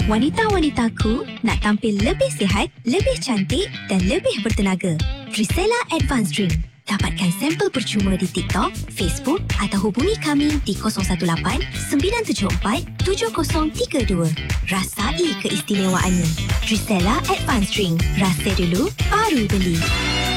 Wanita-wanitaku nak tampil lebih sihat, lebih cantik dan lebih bertenaga. Trisela Advanced Drink. Dapatkan sampel percuma di TikTok, Facebook atau hubungi kami di 018-974-7032. Rasai keistimewaannya. Trisela Advanced Drink. Rasa dulu, baru beli.